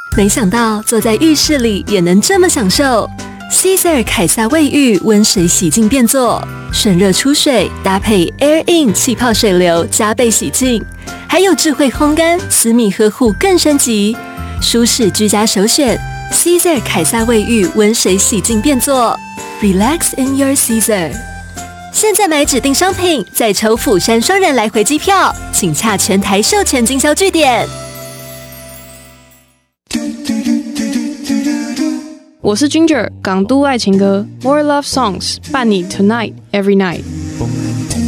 没想到坐在浴室里也能这么享受。Caesar 凯撒卫浴温水洗净变作，顺热出水，搭配 Air In 气泡水流加倍洗净，还有智慧烘干，私密呵护更升级，舒适居家首选。Caesar 凯撒卫浴温水洗净变作 ，Relax in your Caesar。现在买指定商品，再抽釜山双人来回机票，请洽全台授权经销据点。 我是 Ginger， 港都爱情歌 More Love Songs 伴你 Tonight Every Night。